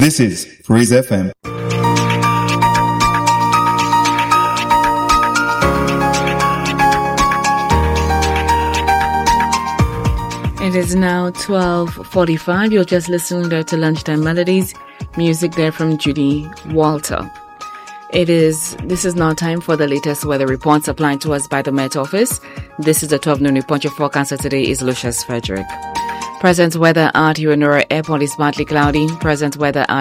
This is Freeze FM. It is now 12:45. You're just listening there to Lunchtime Melodies. Music there from Judy Walter. This is now time for the latest weather reports applied to us by the Met Office. This is the 12 noon report. Your forecaster today is Lucius Frederick. Present weather at Hewanorra Airport is partly cloudy. Present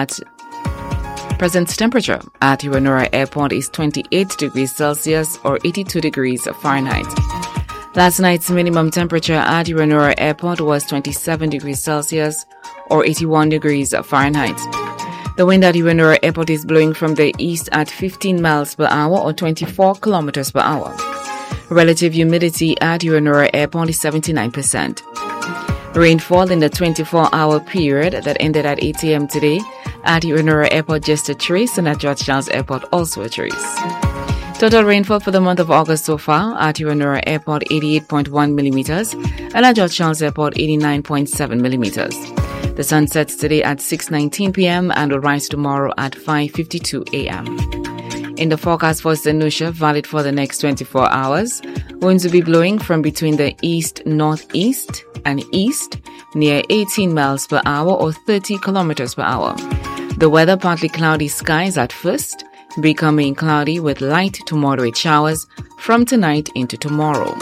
temperature at Hewanorra Airport is 28 degrees Celsius or 82 degrees Fahrenheit. Last night's minimum temperature at Hewanorra Airport was 27 degrees Celsius or 81 degrees Fahrenheit. The wind at Hewanorra Airport is blowing from the east at 15 miles per hour or 24 kilometers per hour. Relative humidity at Hewanorra Airport is 79%. Rainfall in the 24-hour period that ended at 8 a.m. today at Hewanorra Airport just a trace, and at George Charles Airport also a trace. Total rainfall for the month of August so far at Hewanorra Airport 88.1 millimeters and at George Charles Airport 89.7 millimeters. The sun sets today at 6:19 p.m. and will rise tomorrow at 5:52 a.m. In the forecast for St. Lucia, valid for the next 24 hours, winds will be blowing from between the east-northeast and east near 18 miles per hour or 30 kilometers per hour. The weather partly cloudy skies at first, becoming cloudy with light to moderate showers from tonight into tomorrow.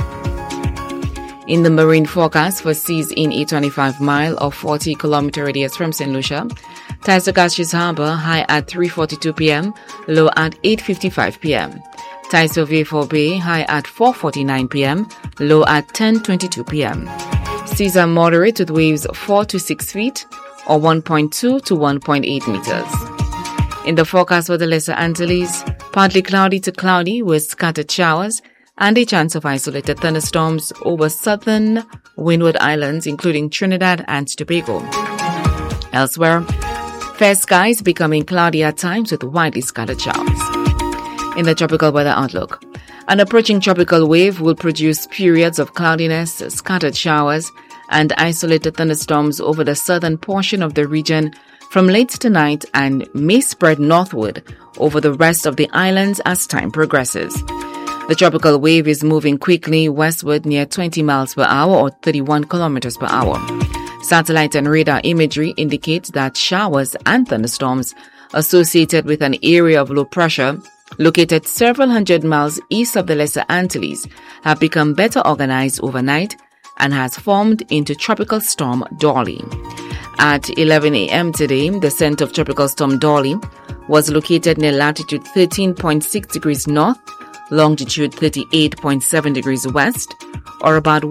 In the marine forecast for seas in a 25-mile or 40-kilometer radius from St. Lucia, tides to Castries Harbour high at 3:42 p.m., low at 8:55 p.m. Tides to Vieux Bay high at 4:49 p.m., low at 10:22 p.m. Seas are moderate with waves 4 to 6 feet or 1.2 to 1.8 meters. In the forecast for the Lesser Antilles, partly cloudy to cloudy with scattered showers and a chance of isolated thunderstorms over southern Windward Islands, including Trinidad and Tobago. Elsewhere, fair skies becoming cloudy at times with widely scattered showers. In the tropical weather outlook, an approaching tropical wave will produce periods of cloudiness, scattered showers, and isolated thunderstorms over the southern portion of the region from late tonight and may spread northward over the rest of the islands as time progresses. The tropical wave is moving quickly westward near 20 miles per hour or 31 kilometers per hour. Satellite and radar imagery indicates that showers and thunderstorms associated with an area of low pressure located several hundred miles east of the Lesser Antilles have become better organized overnight and has formed into Tropical Storm Dolly. At 11 a.m. today, the center of Tropical Storm Dolly was located near latitude 13.6 degrees north, longitude 38.7 degrees west, or about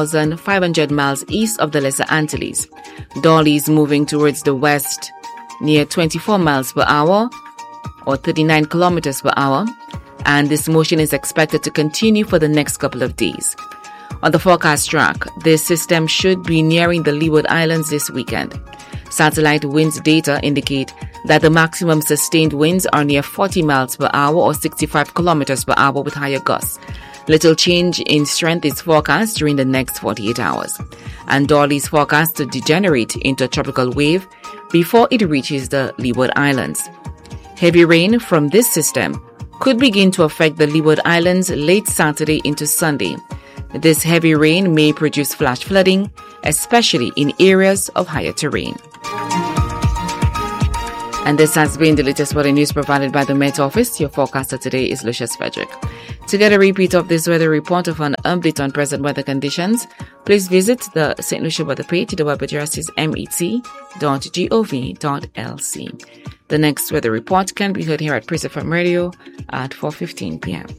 1,500 miles east of the Lesser Antilles. Dolly is moving towards the west near 24 miles per hour, or 39 kilometers per hour, and this motion is expected to continue for the next couple of days. On the forecast track, this system should be nearing the Leeward Islands this weekend. Satellite winds data indicate that the maximum sustained winds are near 40 miles per hour or 65 kilometers per hour with higher gusts. Little change in strength is forecast during the next 48 hours, and Dolly is forecast to degenerate into a tropical wave before it reaches the Leeward Islands. Heavy rain from this system could begin to affect the Leeward Islands late Saturday into Sunday. This heavy rain may produce flash flooding, especially in areas of higher terrain. And this has been the latest weather news provided by the Met Office. Your forecaster today is Lucius Frederick. To get a repeat of this weather report of an update on present weather conditions, please visit the St. Lucia weather page. The web address is met.gov.lc. The next weather report can be heard here at Praise FM Radio at 4:15 p.m.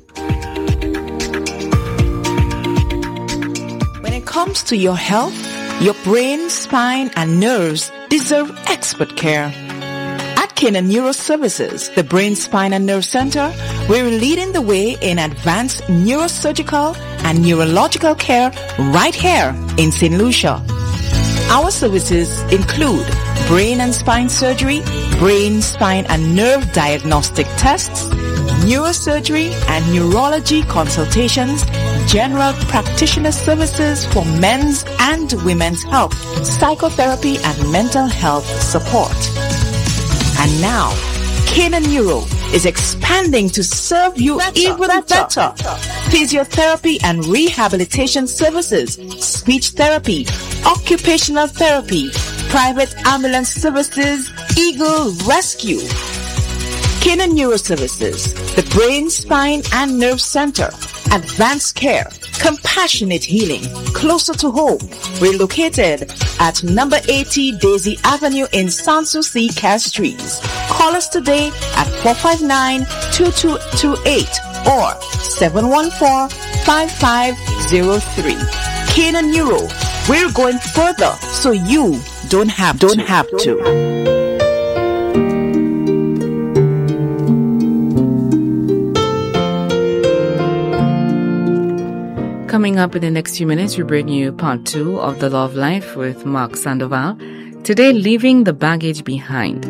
When it comes to your health, your brain, spine, and nerves deserve expert care. At Canaan Neuro Services, the Brain, Spine, and Nerve Center, we're leading the way in advanced neurosurgical and neurological care right here in St. Lucia. Our services include brain and spine surgery, brain, spine, and nerve diagnostic tests, neurosurgery and neurology consultations, general practitioner services for men's and women's health, psychotherapy, and mental health support. And now, Canaan Neuro is expanding to serve you even better. Physiotherapy and rehabilitation services, speech therapy, occupational therapy, private ambulance services, Eagle Rescue. Canaan Neuro Services, the Brain, Spine and Nerve Center, advanced care, compassionate healing, closer to home. We're located at number 80 Daisy Avenue in Sanssouci, Castries. Call us today at 459-2228 or 714-5503. Canaan Neuro, we're going further so you don't have to. Coming up in the next few minutes, we bring you part 2 of The Law of Life with Mark Sandoval. Today, leaving the baggage behind.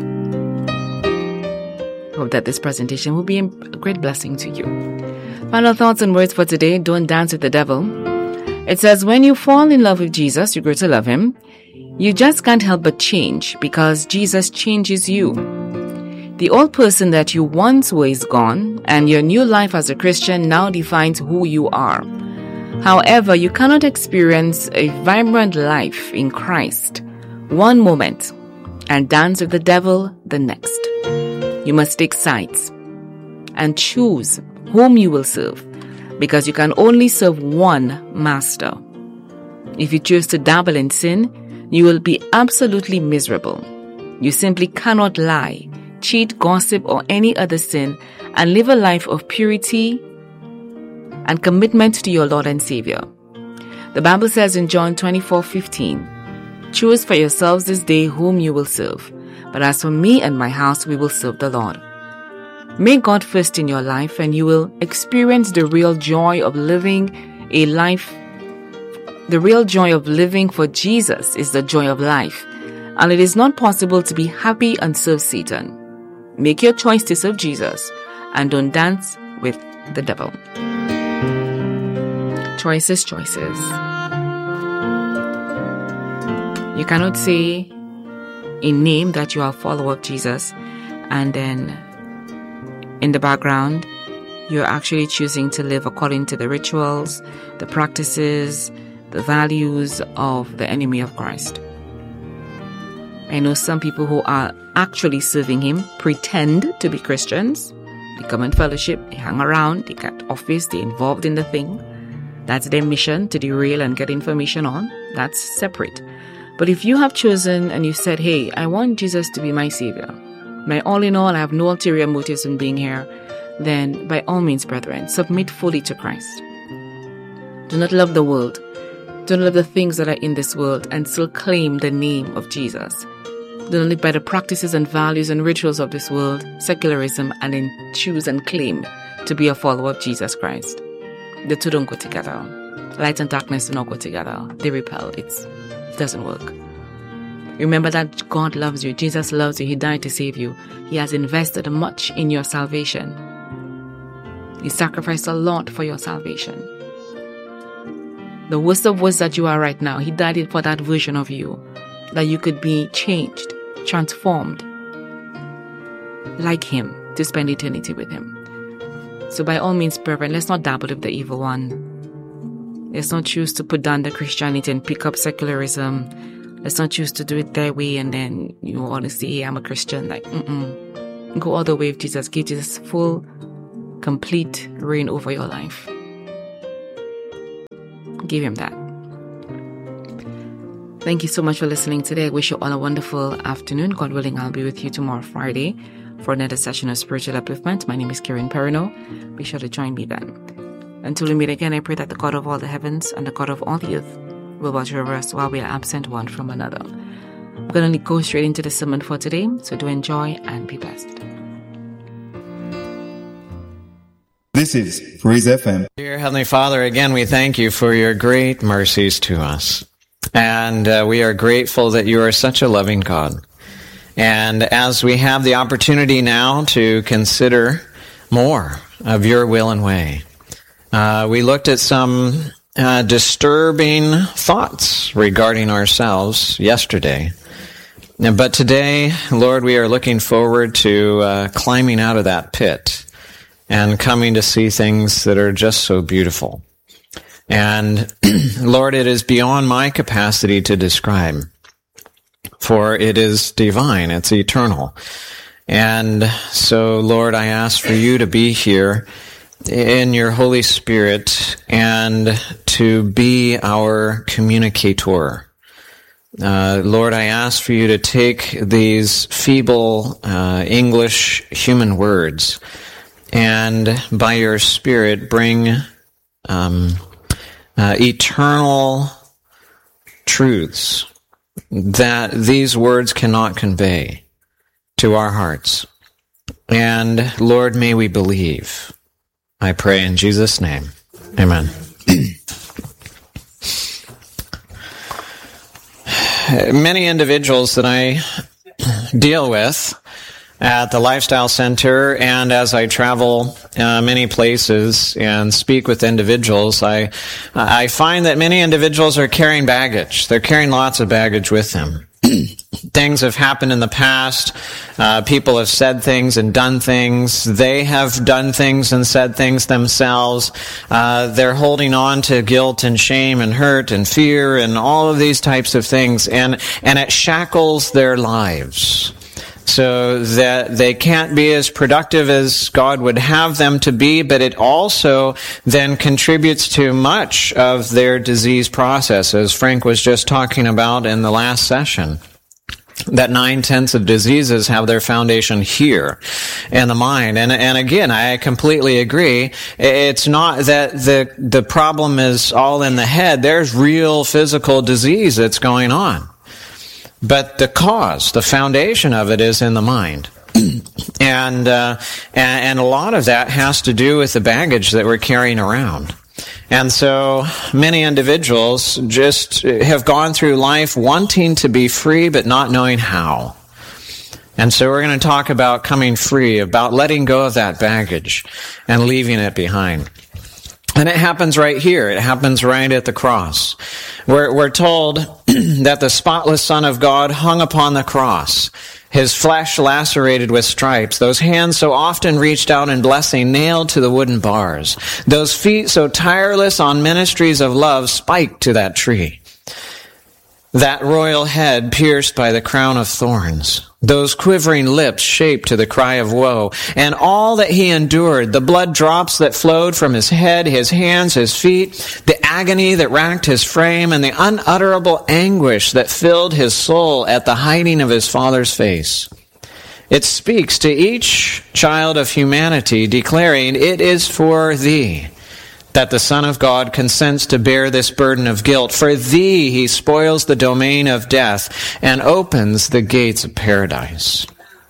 Hope that this presentation will be a great blessing to you. Final thoughts and words for today. Don't dance with the devil. It says, when you fall in love with Jesus, you grow to love him. You just can't help but change because Jesus changes you. The old person that you once were is gone, and your new life as a Christian now defines who you are. However, you cannot experience a vibrant life in Christ one moment and dance with the devil the next. You must take sides and choose whom you will serve, because you can only serve one master. If you choose to dabble in sin, you will be absolutely miserable. You simply cannot lie, cheat, gossip, or any other sin and live a life of purity and commitment to your Lord and Savior. The Bible says in John 24:15, choose for yourselves this day whom you will serve. But as for me and my house, we will serve the Lord. Make God first in your life and you will experience the real joy of living a life. The real joy of living for Jesus is the joy of life. And it is not possible to be happy and serve Satan. Make your choice to serve Jesus and don't dance with the devil. Choices. You cannot say in name that you are a follower of Jesus and then in the background you're actually choosing to live according to the rituals, the practices, the values of the enemy of Christ. I know some people who are actually serving him pretend to be Christians. They come in fellowship, they hang around, they get office, they're involved in the thing. That's their mission, to derail and get information on. That's separate. But if you have chosen and you said, hey, I want Jesus to be my Savior, my all in all, I have no ulterior motives in being here, then by all means, brethren, submit fully to Christ. Do not love the world. Do not love the things that are in this world and still claim the name of Jesus. Do not live by the practices and values and rituals of this world, secularism, and then choose and claim to be a follower of Jesus Christ. The two don't go together. Light and darkness do not go together. They repel. It doesn't work. Remember that God loves you. Jesus loves you. He died to save you. He has invested much in your salvation. He sacrificed a lot for your salvation. The worst of worst that you are right now, he died for that version of you, that you could be changed, transformed, like him, to spend eternity with him. So by all means, brethren, let's not dabble with the evil one. Let's not choose to put down the Christianity and pick up secularism. Let's not choose to do it their way and then you want to say, hey, I'm a Christian. Go all the way with Jesus. Give Jesus full, complete reign over your life. Give him that. Thank you so much for listening today. I wish you all a wonderful afternoon. God willing, I'll be with you tomorrow, Friday, for another session of Spiritual Upliftment. My name is Karen Perino. Be sure to join me then. Until we meet again, I pray that the God of all the heavens and the God of all the earth will watch over us while we are absent one from another. We're going to go straight into the sermon for today, so do enjoy and be blessed. This is Praise FM. Dear Heavenly Father, again, we thank you for your great mercies to us. And we are grateful that you are such a loving God. And as we have the opportunity now to consider more of your will and way, we looked at some disturbing thoughts regarding ourselves yesterday. But today, Lord, we are looking forward to climbing out of that pit and coming to see things that are just so beautiful. And Lord, it is beyond my capacity to describe, for it is divine, it's eternal. And so, Lord, I ask for you to be here in your Holy Spirit and to be our communicator. Lord, I ask for you to take these feeble English human words and by your Spirit bring eternal truths that these words cannot convey to our hearts. And Lord, may we believe. I pray in Jesus' name. Amen. Many individuals that I deal with at the Lifestyle Center and as I travel many places and speak with individuals, I find that many individuals are carrying baggage. They're carrying lots of baggage with them. Things have happened in the past. People have said things and done things. They have done things and said things themselves. They're holding on to guilt and shame and hurt and fear and all of these types of things. And it shackles their lives so that they can't be as productive as God would have them to be, but it also then contributes to much of their disease process, as Frank was just talking about in the last session. That 9/10 of diseases have their foundation here in the mind. And again, I completely agree. It's not that the problem is all in the head. There's real physical disease that's going on. But the cause, the foundation of it is in the mind. And a lot of that has to do with the baggage that we're carrying around. And so many individuals just have gone through life wanting to be free but not knowing how. And so we're going to talk about coming free, about letting go of that baggage and leaving it behind. And it happens right here. It happens right at the cross. We're told that the spotless Son of God hung upon the cross, his flesh lacerated with stripes, those hands so often reached out in blessing nailed to the wooden bars, those feet so tireless on ministries of love spiked to that tree, that royal head pierced by the crown of thorns, those quivering lips shaped to the cry of woe, and all that he endured, the blood drops that flowed from his head, his hands, his feet, the agony that racked his frame, and the unutterable anguish that filled his soul at the hiding of his Father's face. It speaks to each child of humanity, declaring, "It is for thee that the Son of God consents to bear this burden of guilt. For thee he spoils the domain of death and opens the gates of paradise.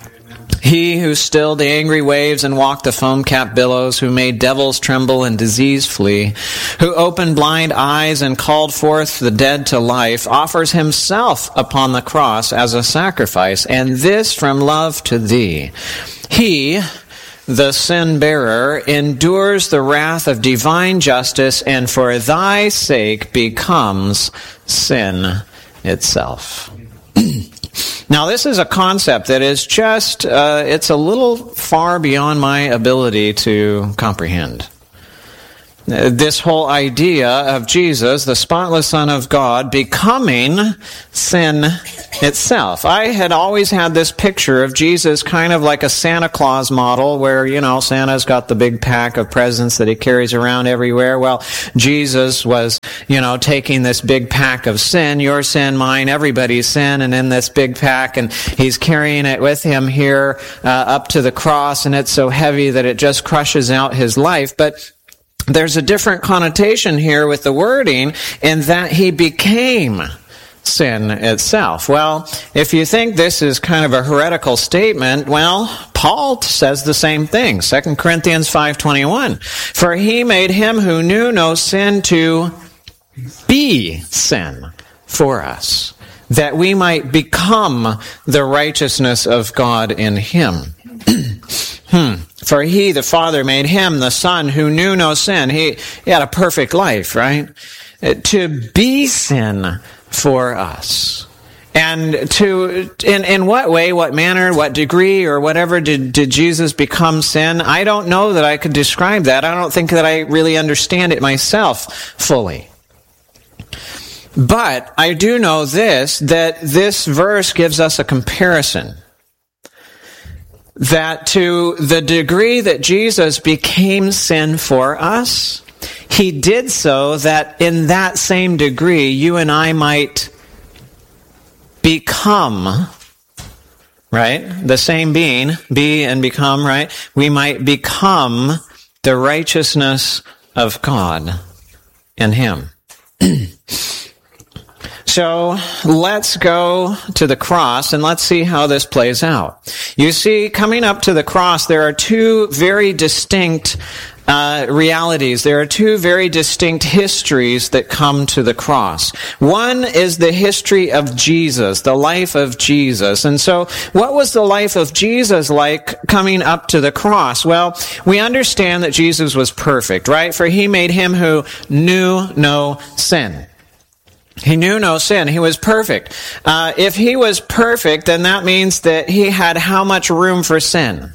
He who stilled the angry waves and walked the foam-capped billows, who made devils tremble and disease flee, who opened blind eyes and called forth the dead to life, offers himself upon the cross as a sacrifice, and this from love to thee. He, the sin-bearer, endures the wrath of divine justice, and for thy sake becomes sin itself." Now, this is a concept that is just, it's a little far beyond my ability to comprehend. This whole idea of Jesus, the spotless Son of God, becoming sin itself. I had always had this picture of Jesus kind of like a Santa Claus model where, Santa's got the big pack of presents that he carries around everywhere. Well, Jesus was, taking this big pack of sin, your sin, mine, everybody's sin, and in this big pack, and he's carrying it with him here up to the cross, and it's so heavy that it just crushes out his life. But there's a different connotation here with the wording in that he became sin itself. Well, if you think this is kind of a heretical statement, well, Paul says the same thing. 2 Corinthians 5:21. For he made him who knew no sin to be sin for us, that we might become the righteousness of God in him. For he, the Father, made him, the Son, who knew no sin. He had a perfect life, right? To be sin for us. And in what way, what manner, what degree, or whatever did Jesus become sin? I don't know that I could describe that. I don't think that I really understand it myself fully. But I do know that this verse gives us a comparison. That to the degree that Jesus became sin for us, he did so that in that same degree, you and I might become, right? The same being, be and become, right? We might become the righteousness of God in him. So let's go to the cross and let's see how this plays out. You see, coming up to the cross, there are two very distinct realities. There are two very distinct histories that come to the cross. One is the history of Jesus, the life of Jesus. And so, what was the life of Jesus like coming up to the cross? Well, we understand that Jesus was perfect, right? For he made him who knew no sin. He knew no sin. He was perfect. If he was perfect, then that means that he had how much room for sin?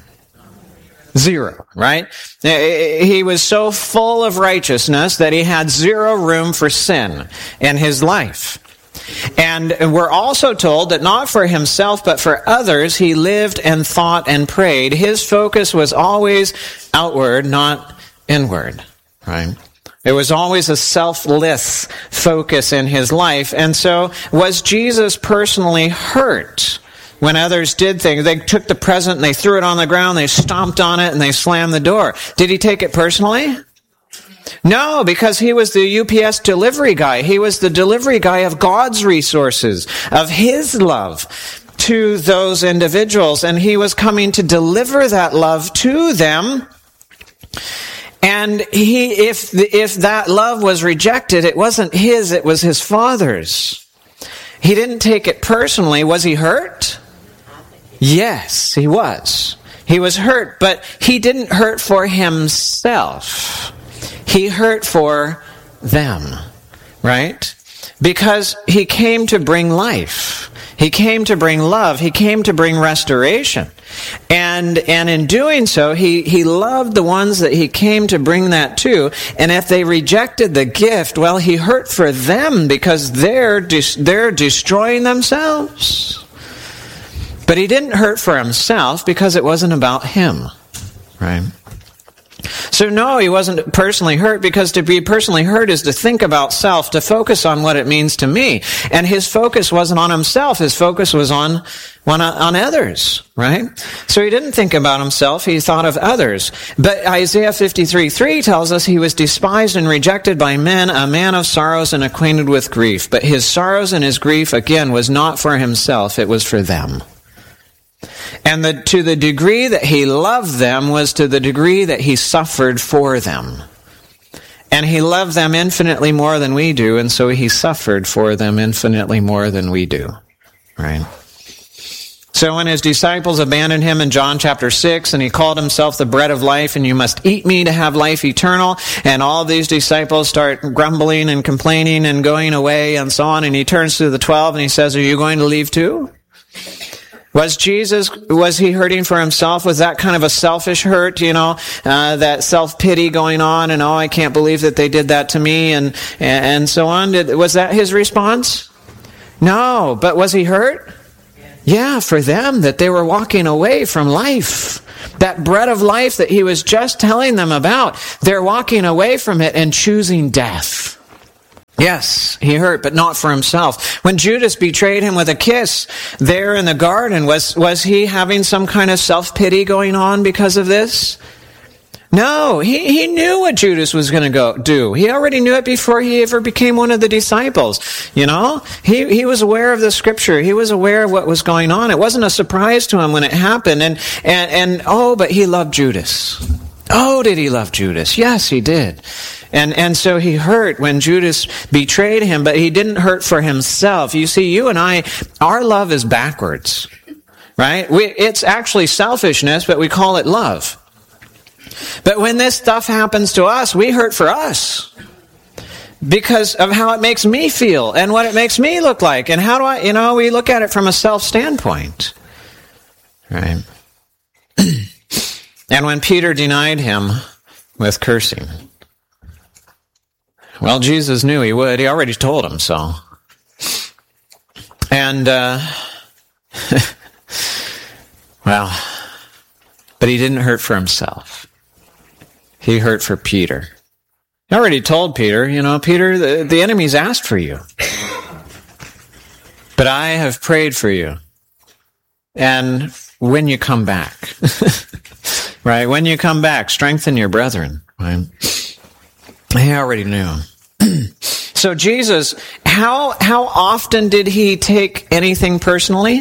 Zero, right? He was so full of righteousness that he had zero room for sin in his life. And we're also told that not for himself, but for others, he lived and thought and prayed. His focus was always outward, not inward, right? It was always a selfless focus in his life. And so, was Jesus personally hurt when others did things? They took the present and they threw it on the ground, they stomped on it, and they slammed the door. Did he take it personally? No, because he was the UPS delivery guy. He was the delivery guy of God's resources, of his love to those individuals. And he was coming to deliver that love to them. And if that love was rejected, it wasn't his, it was his Father's. He didn't take it personally. Was he hurt? Yes, he was. He was hurt, but he didn't hurt for himself. He hurt for them, right? Because he came to bring life. He came to bring love. He came to bring restoration. And in doing so, he loved the ones that he came to bring that to. And if they rejected the gift, well, he hurt for them because they're destroying themselves. But he didn't hurt for himself because it wasn't about him, right? So no, he wasn't personally hurt, because to be personally hurt is to think about self, to focus on what it means to me. And his focus wasn't on himself. His focus was on others, right? So he didn't think about himself. He thought of others. But Isaiah 53:3 tells us he was despised and rejected by men, a man of sorrows and acquainted with grief. But his sorrows and his grief, again, was not for himself. It was for them. And to the degree that he loved them was to the degree that he suffered for them. And he loved them infinitely more than we do, and so he suffered for them infinitely more than we do. Right? So when his disciples abandoned him in John chapter 6, and he called himself the bread of life, and you must eat me to have life eternal, and all these disciples start grumbling and complaining and going away and so on, and he turns to the 12 and he says, are you going to leave too? Was he hurting for himself? Was that kind of a selfish hurt, that self-pity going on, and I can't believe that they did that to me, and so on? Was that his response? No, but was he hurt? Yeah, for them, that they were walking away from life. That bread of life that he was just telling them about, they're walking away from it and choosing death. Yes, he hurt, but not for himself. When Judas betrayed him with a kiss there in the garden, was he having some kind of self-pity going on because of this? No, he knew what Judas was going to go do. He already knew it before he ever became one of the disciples. He was aware of the scripture. He was aware of what was going on. It wasn't a surprise to him when it happened. But he loved Judas. Oh, did he love Judas? Yes, he did. And so he hurt when Judas betrayed him, but he didn't hurt for himself. You see, you and I, our love is backwards, right? It's actually selfishness, but we call it love. But when this stuff happens to us, we hurt for us. because of how it makes me feel and what it makes me look like. And how do I, we look at it from a self standpoint. Right? And when Peter denied him with cursing, well, Jesus knew he would. He already told him so. And, well, but he didn't hurt for himself. He hurt for Peter. He already told Peter, Peter, the enemy's asked for you. But I have prayed for you. And when you come back, right? When you come back, strengthen your brethren, right? He already knew. So Jesus, how often did he take anything personally?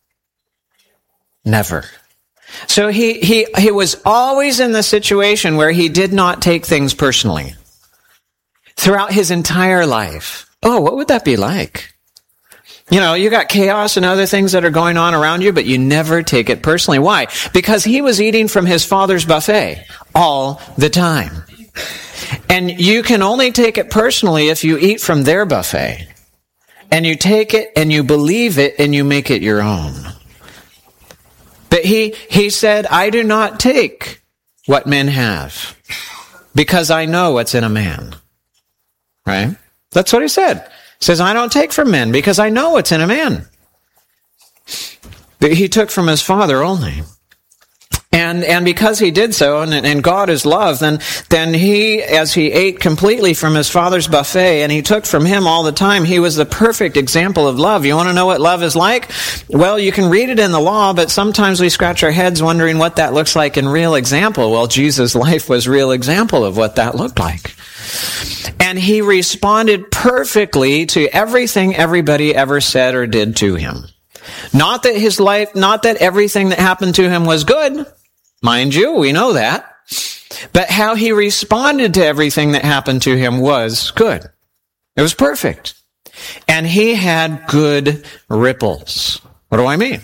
Never. So he was always in the situation where he did not take things personally. Throughout his entire life. Oh, what would that be like? You got chaos and other things that are going on around you, but you never take it personally. Why? Because he was eating from his Father's buffet all the time. And you can only take it personally if you eat from their buffet. And you take it and you believe it and you make it your own. But he said, I do not take what men have because I know what's in a man. Right? That's what he said. He says, I don't take from men because I know what's in a man. But he took from his Father only. And because he did so, and God is love, then he, as he ate completely from his Father's buffet, and he took from him all the time, he was the perfect example of love. You want to know what love is like? Well, you can read it in the law, but sometimes we scratch our heads wondering what that looks like in real example. Well, Jesus' life was real example of what that looked like. And he responded perfectly to everything everybody ever said or did to him. Not that everything that happened to him was good. Mind you, we know that. But how he responded to everything that happened to him was good. It was perfect. And he had good ripples. What do I mean?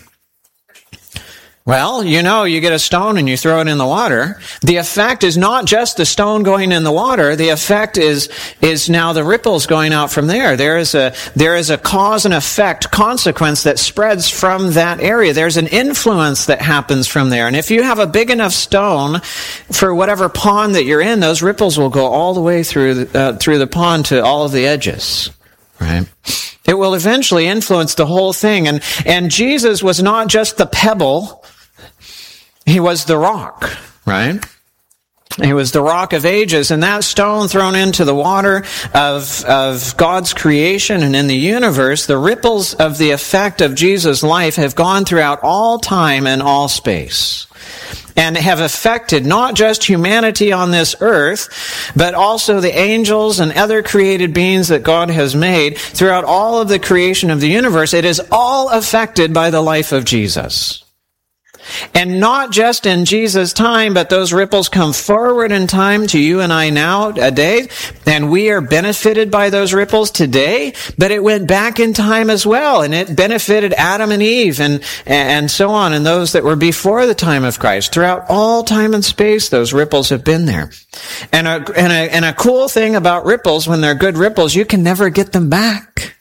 Well, you get a stone and you throw it in the water. The effect is not just the stone going in the water. The effect is now the ripples going out from there. There is a cause and effect consequence that spreads from that area. There's an influence that happens from there. And if you have a big enough stone for whatever pond that you're in, those ripples will go all the way through the pond to all of the edges. Right? It will eventually influence the whole thing. And Jesus was not just the pebble. He was the rock, right? He was the rock of ages, and that stone thrown into the water of God's creation and in the universe, the ripples of the effect of Jesus' life have gone throughout all time and all space, and have affected not just humanity on this earth, but also the angels and other created beings that God has made throughout all of the creation of the universe. It is all affected by the life of Jesus. And not just in Jesus' time, but those ripples come forward in time to you and I now, a day, and we are benefited by those ripples today, but it went back in time as well, and it benefited Adam and Eve and so on, and those that were before the time of Christ. Throughout all time and space, those ripples have been there. And a cool thing about ripples, when they're good ripples, you can never get them back.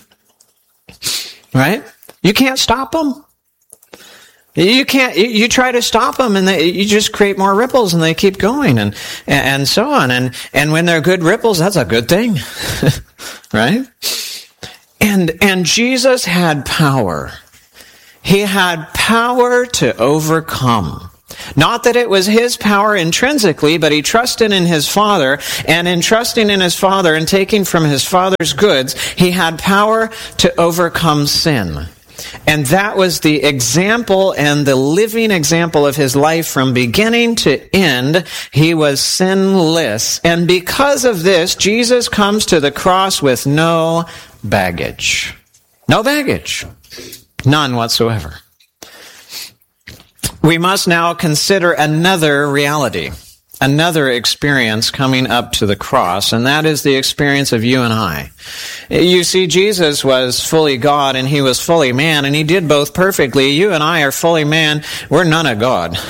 Right? You can't stop them. You can't. You try to stop them, and you just create more ripples, and they keep going, and so on. And when they're good ripples, that's a good thing, right? And Jesus had power. He had power to overcome. Not that it was his power intrinsically, but he trusted in his Father, and in trusting in his Father and taking from his Father's goods, he had power to overcome sin. And that was the example and the living example of his life from beginning to end. He was sinless. And because of this, Jesus comes to the cross with no baggage. No baggage. None whatsoever. We must now consider another reality, another experience coming up to the cross, and that is the experience of you and I. You see, Jesus was fully God and he was fully man, and he did both perfectly. You and I are fully man. We're none of God.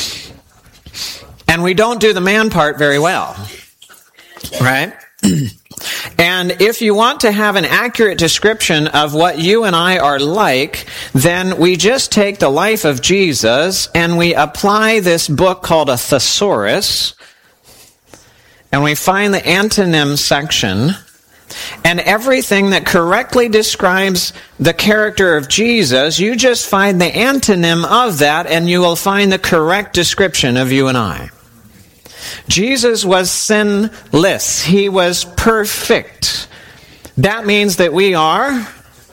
And we don't do the man part very well. Right? And if you want to have an accurate description of what you and I are like, then we just take the life of Jesus and we apply this book called a thesaurus, and we find the antonym section, and everything that correctly describes the character of Jesus, you just find the antonym of that, and you will find the correct description of you and I. Jesus was sinless. He was perfect. That means that we are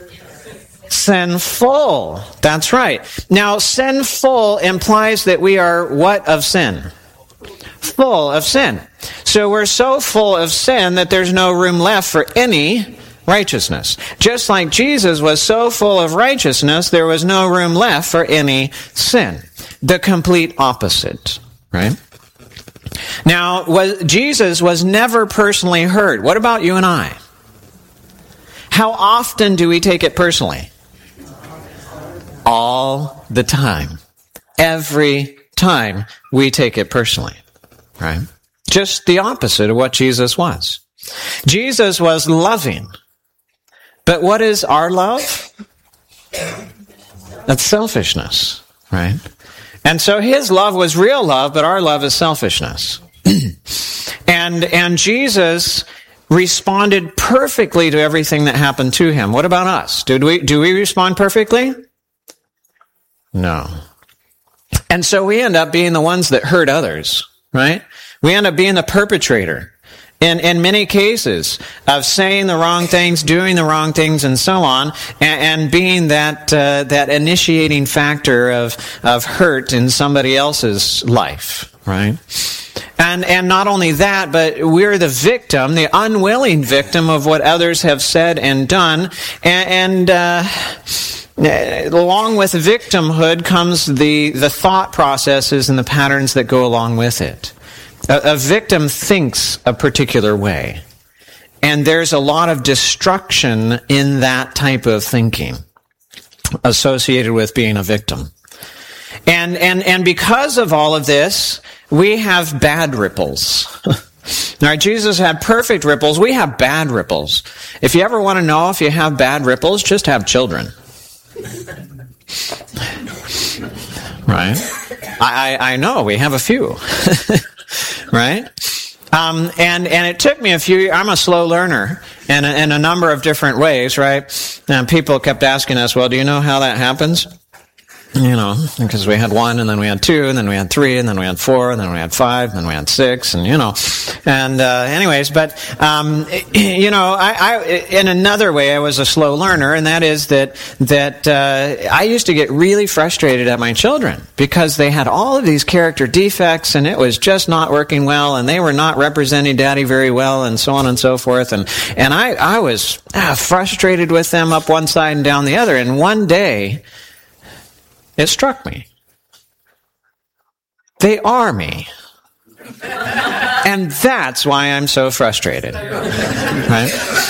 sinful. That's right. Now, sinful implies that we are what of sin? Full of sin. So we're so full of sin that there's no room left for any righteousness. Just like Jesus was so full of righteousness, there was no room left for any sin. The complete opposite, right? Now, Jesus was never personally hurt. What about you and I? How often do we take it personally? All the time. Every time we take it personally, right? Just the opposite of what Jesus was. Jesus was loving. But what is our love? That's selfishness, right? And so his love was real love, but our love is selfishness. And Jesus responded perfectly to everything that happened to him. What about us? Do we respond perfectly? No. And so we end up being the ones that hurt others, right? We end up being the perpetrator in many cases of saying the wrong things, doing the wrong things, and so on, and being that initiating factor of hurt in somebody else's life, right? And not only that, but we're the victim, the unwilling victim of what others have said and done, and along with victimhood comes the thought processes and the patterns that go along with it. A victim thinks a particular way, and there's a lot of destruction in that type of thinking associated with being a victim. And because of all of this, we have bad ripples. All right, Jesus had perfect ripples. We have bad ripples. If you ever want to know if you have bad ripples, just have children. Right? I know, we have a few. Right? And it took me I'm a slow learner in a number of different ways, right? And people kept asking us, well, do you know how that happens? You know, because we had 1, and then we had 2, and then we had 3, and then we had 4, and then we had 5, and then we had 6, and anyways, but I in another way I was a slow learner, and that is that I used to get really frustrated at my children because they had all of these character defects, and it was just not working well, and they were not representing Daddy very well, and so on and so forth, and I was frustrated with them up one side and down the other, and one day it struck me. They are me. And that's why I'm so frustrated. Right?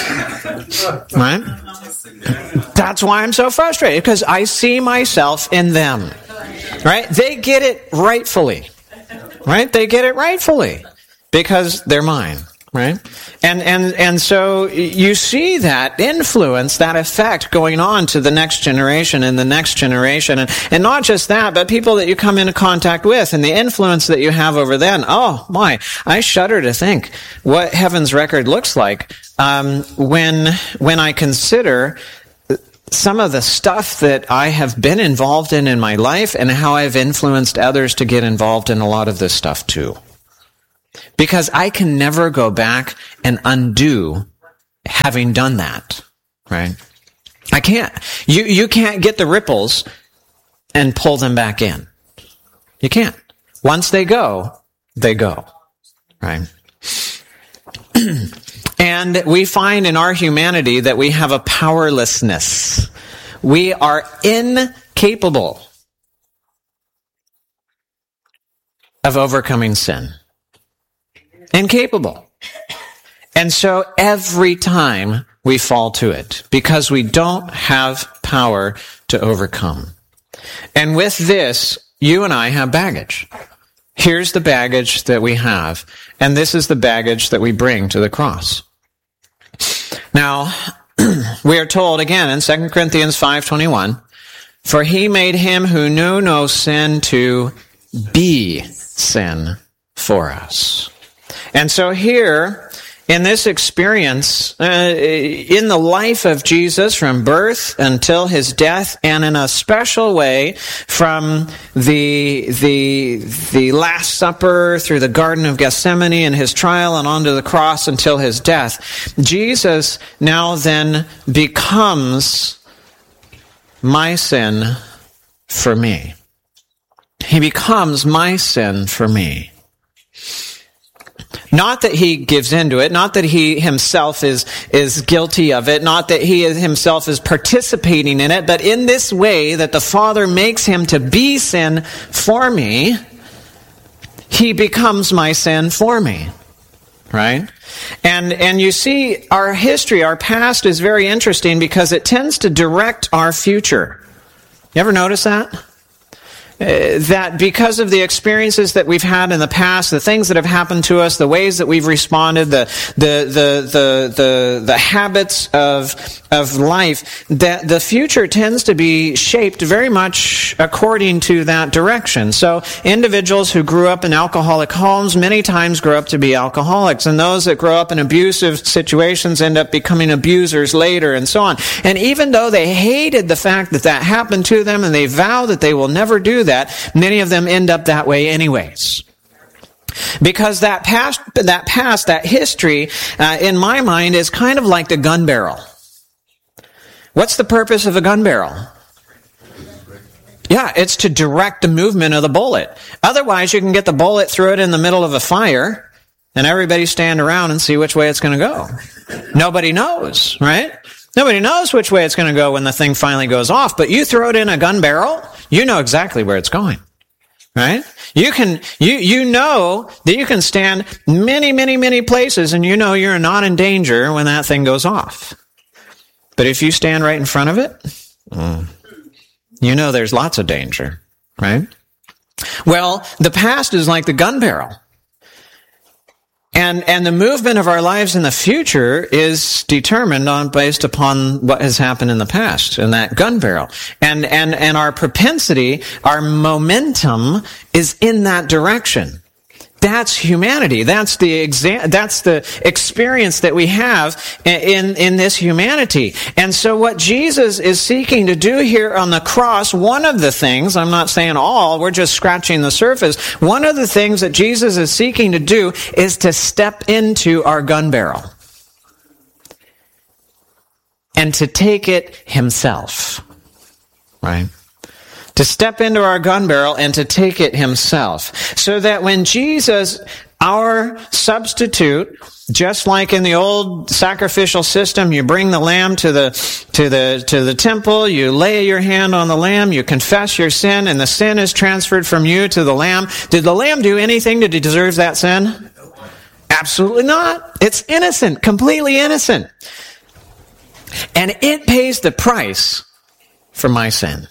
That's why I'm so frustrated, because I see myself in them. Right? They get it rightfully. Right? They get it rightfully because they're mine. Right? And so you see that influence, that effect going on to the next generation and the next generation. And not just that, but people that you come into contact with and the influence that you have over them. Oh my, I shudder to think what heaven's record looks like when I consider some of the stuff that I have been involved in my life and how I've influenced others to get involved in a lot of this stuff too. Because I can never go back and undo having done that, right? I can't. You can't get the ripples and pull them back in. You can't. Once they go, right? And we find in our humanity that we have a powerlessness. We are incapable of overcoming sin. Incapable. And so every time we fall to it, because we don't have power to overcome. And with this, you and I have baggage. Here's the baggage that we have, and this is the baggage that we bring to the cross. Now, we are told again in 2 Corinthians 5:21, for he made him who knew no sin to be sin for us. And so here, in this experience, in the life of Jesus from birth until his death, and in a special way from the Last Supper through the Garden of Gethsemane and his trial and onto the cross until his death, Jesus now then becomes my sin for me. He becomes my sin for me. Not that he gives into it, not that he himself is guilty of it, not that he himself is participating in it, but in this way that the Father makes him to be sin for me, he becomes my sin for me. Right? And you see, our history, our past is very interesting because it tends to direct our future. You ever notice that? That because of the experiences that we've had in the past, the things that have happened to us, the ways that we've responded, the habits of life, that the future tends to be shaped very much according to that direction. So individuals who grew up in alcoholic homes many times grow up to be alcoholics, and those that grow up in abusive situations end up becoming abusers later, and so on. And even though they hated the fact that that happened to them and they vow that they will never do that, many of them end up that way anyways. Because that past, that history, in my mind, is kind of like the gun barrel. What's the purpose of a gun barrel? Yeah, it's to direct the movement of the bullet. Otherwise, you can get the bullet, throw it in the middle of a fire, and everybody stand around and see which way it's going to go. Nobody knows, right? Nobody knows which way it's going to go when the thing finally goes off, but you throw it in a gun barrel, you know exactly where it's going. Right? You know that you can stand many places and you know you're not in danger when that thing goes off. But if you stand right in front of it, you know there's lots of danger, right? Well, the past is like the gun barrel. And the movement of our lives in the future is determined based upon what has happened in the past in that gun barrel. And our propensity, our momentum is in that direction. That's humanity. That's the experience that we have in this humanity. And so what Jesus is seeking to do here on the cross, one of the things, I'm not saying all, we're just scratching the surface. One of the things that Jesus is seeking to do is to step into our gun barrel and to take it himself. Right? To step into our gun barrel and to take it himself. So that when Jesus, our substitute, just like in the old sacrificial system, you bring the lamb to the temple, you lay your hand on the lamb, you confess your sin, and the sin is transferred from you to the lamb. Did the lamb do anything to deserve that sin? Absolutely not. It's innocent, completely innocent. And it pays the price for my sin.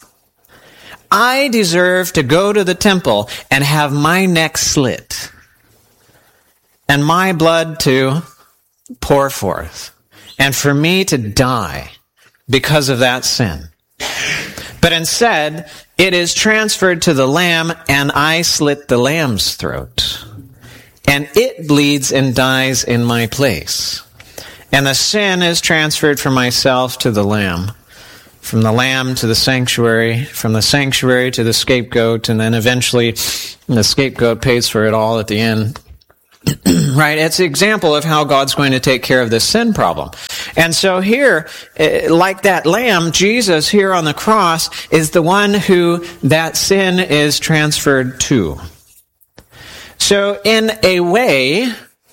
I deserve to go to the temple and have my neck slit and my blood to pour forth and for me to die because of that sin. But instead, it is transferred to the lamb and I slit the lamb's throat and it bleeds and dies in my place. And the sin is transferred from myself to the lamb. From the lamb to the sanctuary, from the sanctuary to the scapegoat, and then eventually the scapegoat pays for it all at the end. Right? It's an example of how God's going to take care of this sin problem. And so here, like that lamb, Jesus here on the cross is the one who that sin is transferred to. So in a way,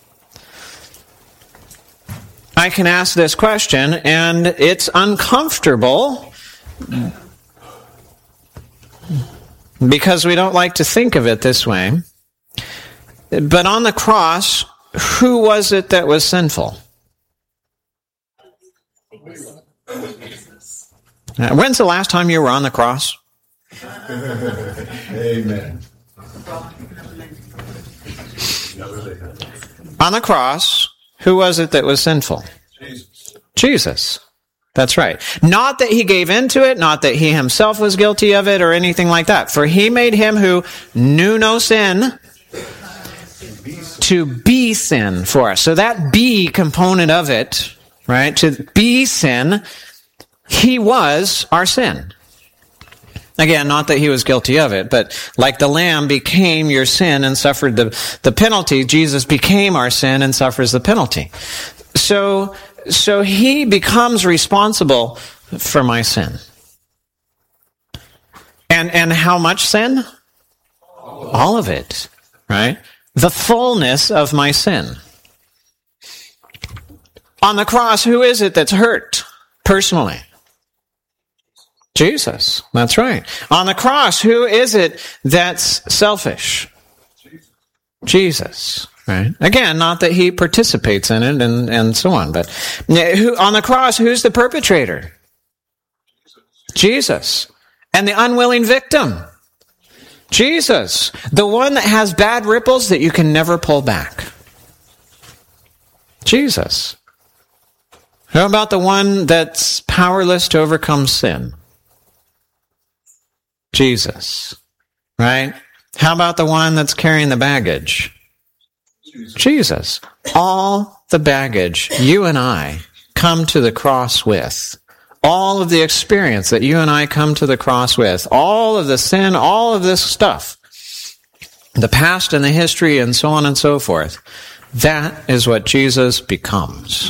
I can ask this question, and it's uncomfortable because we don't like to think of it this way. But on the cross, who was it that was sinful? When's the last time you were on the cross? Amen. On the cross, who was it that was sinful? Jesus. Jesus. That's right. Not that he gave into it, not that he himself was guilty of it or anything like that. For he made him who knew no sin to be sin for us. So that be component of it, right? To be sin, he was our sin. Again, not that he was guilty of it, but like the lamb became your sin and suffered the penalty, Jesus became our sin and suffers the penalty. So he becomes responsible for my sin. And how much sin? All of it, right? The fullness of my sin. On the cross, who is it that's hurt personally? Jesus. That's right. On the cross, who is it that's selfish? Jesus. Right? Again, not that he participates in it and so on, but on the cross, who's the perpetrator? Jesus. And the unwilling victim? Jesus. The one that has bad ripples that you can never pull back? Jesus. How about the one that's powerless to overcome sin? Jesus. Right? How about the one that's carrying the baggage? Jesus. All the baggage you and I come to the cross with, all of the experience that you and I come to the cross with, all of the sin, all of this stuff, the past and the history and so on and so forth, that is what Jesus becomes.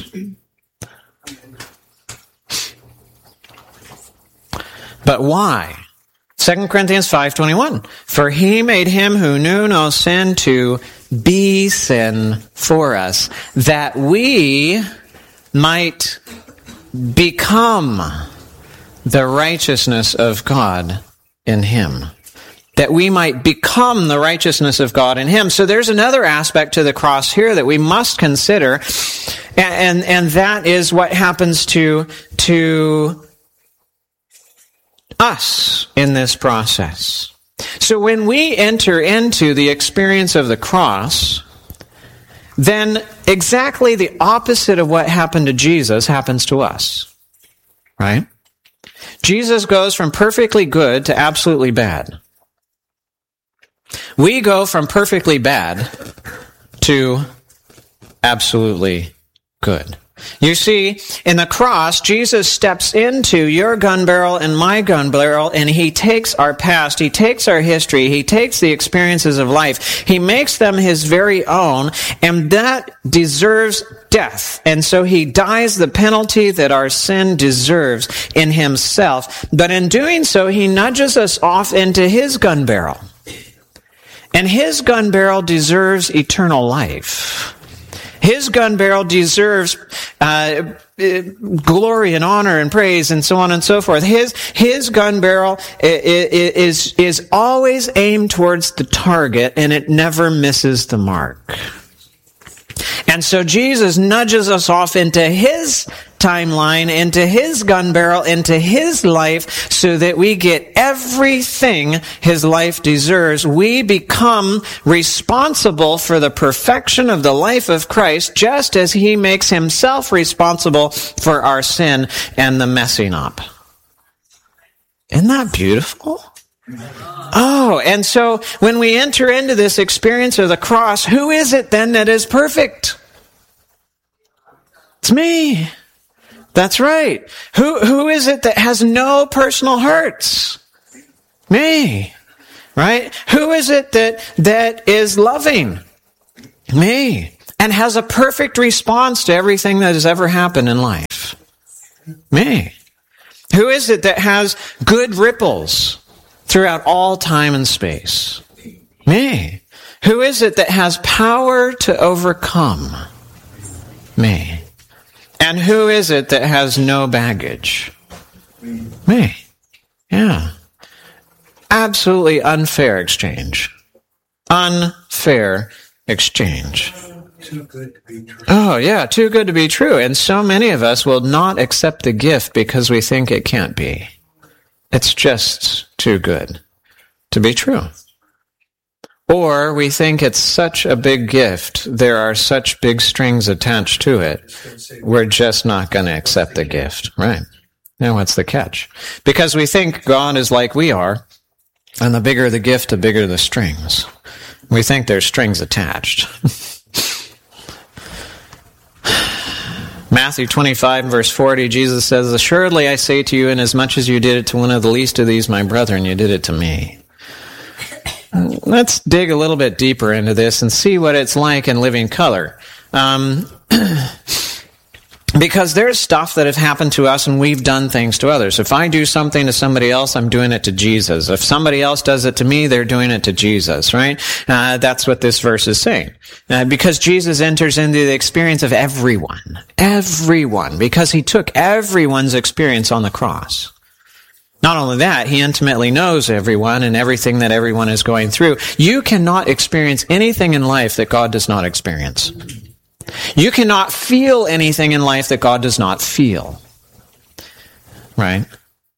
But why? 2 Corinthians 5:21. For he made him who knew no sin to be sin for us, that we might become the righteousness of God in him. That we might become the righteousness of God in him. So there's another aspect to the cross here that we must consider, and that is what happens to us in this process. So when we enter into the experience of the cross, then exactly the opposite of what happened to Jesus happens to us. Right? Jesus goes from perfectly good to absolutely bad. We go from perfectly bad to absolutely good. You see, in the cross, Jesus steps into your gun barrel and my gun barrel, and he takes our past, he takes our history, he takes the experiences of life, he makes them his very own, and that deserves death. And so he dies the penalty that our sin deserves in himself. But in doing so, he nudges us off into his gun barrel. And his gun barrel deserves eternal life. His gun barrel deserves glory and honor and praise and so on and so forth. His gun barrel is always aimed towards the target, and it never misses the mark. And so Jesus nudges us off into his timeline, into his gun barrel, into his life, so that we get everything his life deserves. We become responsible for the perfection of the life of Christ, just as he makes himself responsible for our sin and the messing up. Isn't that beautiful? Oh, and so when we enter into this experience of the cross, who is it then that is perfect? It's me. That's right. Who is it that has no personal hurts? Me. Right? Who is it that is loving? Me. And has a perfect response to everything that has ever happened in life? Me. Who is it that has good ripples throughout all time and space? Me. Who is it that has power to overcome? Me. And who is it that has no baggage? Me. Yeah. Absolutely unfair exchange. Unfair exchange. Too good to be true. Oh, yeah, too good to be true. And so many of us will not accept the gift because we think it can't be. It's just too good to be true. Or we think it's such a big gift, there are such big strings attached to it, we're just not going to accept the gift, right? Now what's the catch? Because we think God is like we are, and the bigger the gift, the bigger the strings. We think there's strings attached. Matthew 25, verse 40, Jesus says, "Assuredly I say to you, inasmuch as you did it to one of the least of these, my brethren, you did it to me." Let's dig a little bit deeper into this and see what it's like in living color. Because there's stuff that have happened to us and we've done things to others. If I do something to somebody else, I'm doing it to Jesus. If somebody else does it to me, they're doing it to Jesus, right? That's what this verse is saying. Because Jesus enters into the experience of everyone, because he took everyone's experience on the cross. Not only that, he intimately knows everyone and everything that everyone is going through. You cannot experience anything in life that God does not experience. You cannot feel anything in life that God does not feel. Right?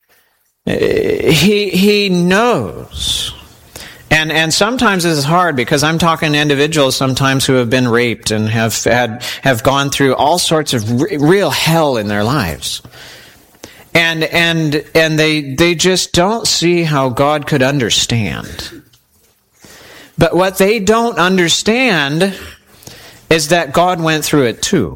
He knows. And sometimes this is hard because I'm talking to individuals sometimes who have been raped and have gone through all sorts of real hell in their lives. And they just don't see how God could understand. But what they don't understand is that God went through it too.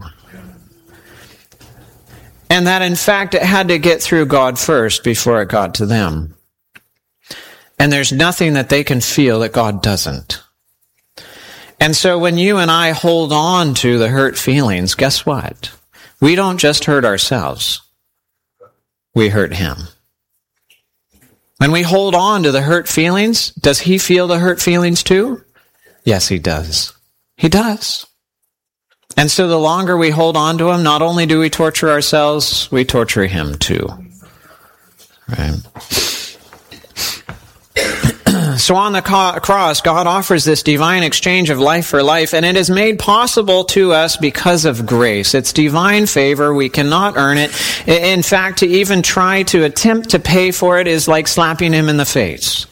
And that in fact it had to get through God first before it got to them. And there's nothing that they can feel that God doesn't. And so when you and I hold on to the hurt feelings, guess what? We don't just hurt ourselves. We hurt him. When we hold on to the hurt feelings, does he feel the hurt feelings too? Yes, he does. He does. And so the longer we hold on to him, not only do we torture ourselves, we torture him too. Right? So on the cross, God offers this divine exchange of life for life, and it is made possible to us because of grace. It's divine favor. We cannot earn it. In fact, to even try to attempt to pay for it is like slapping him in the face.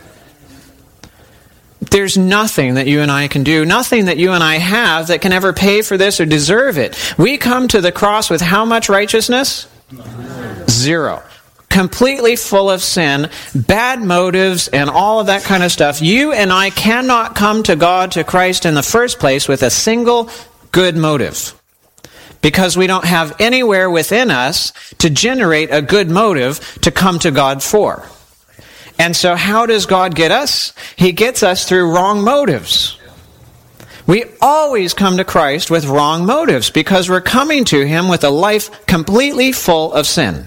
There's nothing that you and I can do, nothing that you and I have that can ever pay for this or deserve it. We come to the cross with how much righteousness? Zero. Completely full of sin, bad motives, and all of that kind of stuff. You and I cannot come to God, to Christ in the first place with a single good motive. Because we don't have anywhere within us to generate a good motive to come to God for. And so how does God get us? He gets us through wrong motives. We always come to Christ with wrong motives because we're coming to him with a life completely full of sin.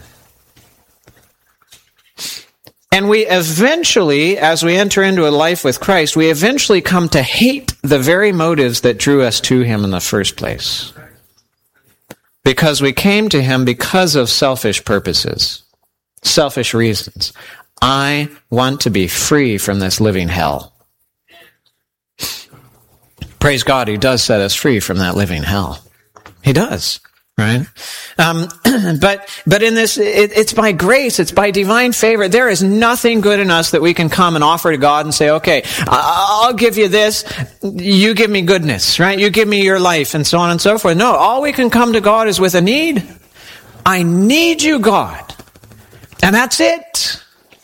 And we eventually, as we enter into a life with Christ, we eventually come to hate the very motives that drew us to him in the first place. Because we came to him because of selfish purposes, selfish reasons. I want to be free from this living hell. Praise God, he does set us free from that living hell. He does. Right? But in this, it's by grace, it's by divine favor. There is nothing good in us that we can come and offer to God and say, okay, I'll give you this, you give me goodness, right? You give me your life, and so on and so forth. No, all we can come to God is with a need. I need you, God. And that's it.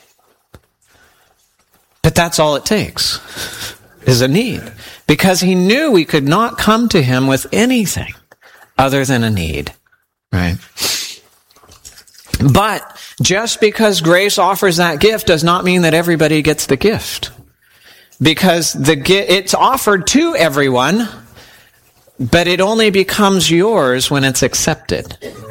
But that's all it takes, is a need. Because he knew we could not come to him with anything other than a need, right? But just because grace offers that gift does not mean that everybody gets the gift. Because it's offered to everyone, but it only becomes yours when it's accepted.